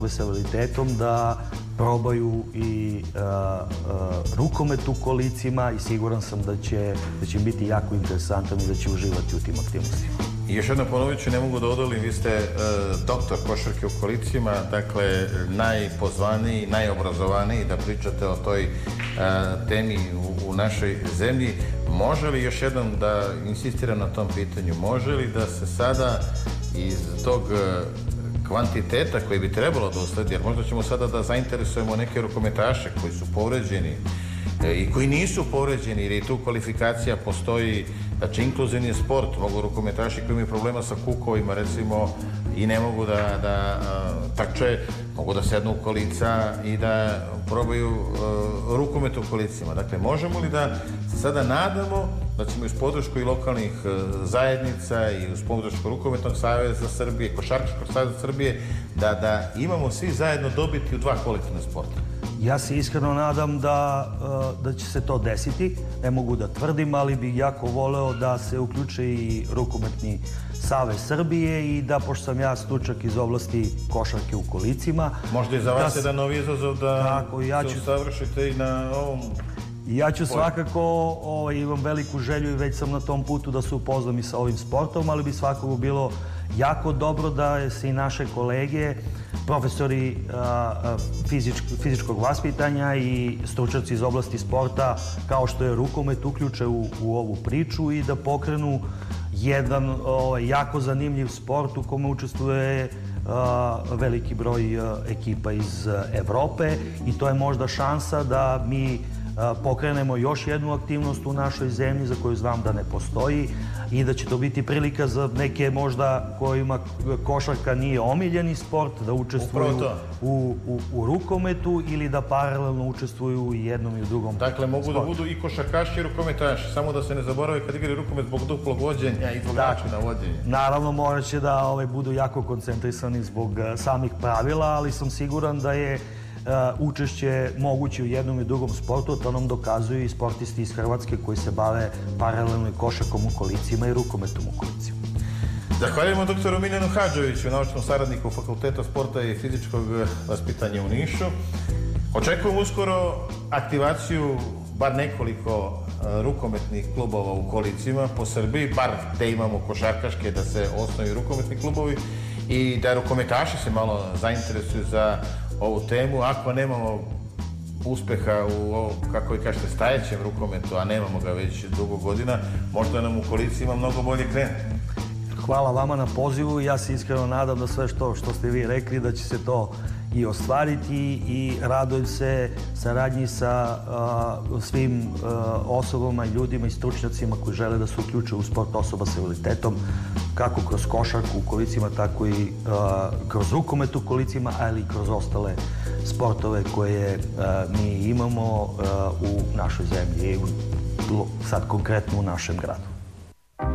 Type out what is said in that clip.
s invaliditetom da probaju i rukomet u kolicima i siguran sam da će biti jako interesantan i da će uživati u tim aktivnostima. I još jedno ponovit ću, ne mogu da odolim, vi ste doktor košarke u kolicima, dakle najpozvaniji, najobrazovaniji da pričate o toj temi u našoj zemlji. Može li, još jednom da insistiram na tom pitanju, može li da se sada iz tog kvantiteta koji bi trebalo da usledi, jer možda ćemo sada da zainteresujemo neke rukometaše koji su povređeni i koji nisu povređeni, jer i tu kvalifikacija postoji, znači inkluzivni je sport, mogu rukometaši koji imaju problema sa kukovima, recimo, i ne mogu da trče, mogu da sednu u kolica i da probaju rukomet u kolicima. Dakle, možemo li da se sada nadamo da ćemo uz podršku i lokalnih zajednica i uz podršku Rukometnog saveza Srbije, Košarkaškog saveza Srbije, da imamo svi zajedno dobiti u dva kolektivna sporta? Ja se iskreno nadam da će se to desiti. Ne mogu da tvrdim, ali bih jako voleo da se uključe i Rukometni savez Srbije i da, pošto sam ja stručnjak iz oblasti košarke u kolicima... Možda i za vas jedan novi izazov da se usavršite i na ovom... Ja ću svakako, imam veliku želju i već sam na tom putu da se upoznam i sa ovim sportom, ali bi svakako bilo jako dobro da se i naše kolege, profesori fizičkog vaspitanja i stručnjaci iz oblasti sporta, kao što je rukomet, uključe u ovu priču i da pokrenu jedan jako zanimljiv sport u kome učestvuje veliki broj ekipa iz Evrope i to je možda šansa da mi pokrenemo još jednu aktivnost u našoj zemlji za koju znam da ne postoji i da će to biti prilika za neke možda kojima košarka nije omiljeni sport da učestvuju u rukometu ili da paralelno učestvuju u jednom i u drugom sportu. Dakle, mogu da budu i košarkaši i rukometaši, samo da se ne zaborave kad igraju rukomet zbog duplog vođenja i zbog načina vođenja. Naravno, morat će da budu jako koncentrisani zbog samih pravila, ali sam siguran da je učešće moguće u jednom i drugom sportu, to nam dokazuju i sportisti iz Hrvatske koji se bave paralelno i košarkom u kolicima i rukometom u kolicima. Zahvaljujemo doktoru Miljanu Hadžoviću, naučnom saradniku Fakulteta sporta i fizičkog vaspitanja u Nišu. Očekujem uskoro aktivaciju bar nekoliko rukometnih klubova u kolicima po Srbiji, bar da imamo košarkaške, da se osnuju rukometni klubovi i da rukometaši se malo zainteresuju za ovu temu. Ako nemamo uspeha u ovo, kako vi kažete, stajećem rukometu, a nemamo ga već dugo godina, možda nam u kolicima mnogo bolje krene. Hvala vama na pozivu i ja se iskreno nadam da sve što ste vi rekli da će se to i ostvariti i radujem se saradnji sa svim osobama i ljudima i stručnjacima koji žele da se uključe u sport osoba sa invaliditetom, kako kroz košarku u kolicima, tako i kroz rukomet u kolicima, ali i kroz ostale sportove koje mi imamo u našoj zemlji i sad konkretno u našem gradu.